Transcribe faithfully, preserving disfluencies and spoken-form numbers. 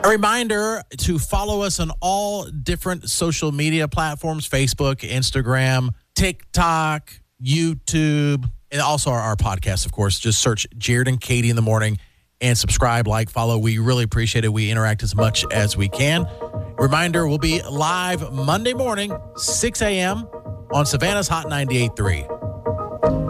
A reminder to follow us on all different social media platforms, Facebook, Instagram, TikTok, YouTube, and also our, our podcast, of course. Just search Jared and Katie in the morning and subscribe, like, follow. We really appreciate it. We interact as much as we can. Reminder, we'll be live Monday morning, six a.m. on Savannah's Hot ninety-eight point three.